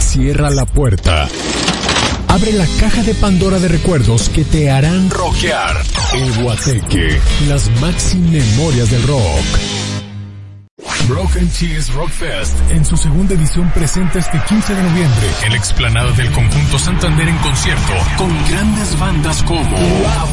cierra la puerta. Abre la caja de Pandora de recuerdos que te harán rockear. El Guateque, las maxi memorias del rock. Broken Cheese Rock Fest en su segunda edición presenta este 15 de noviembre en la explanada del Conjunto Santander en concierto con grandes bandas como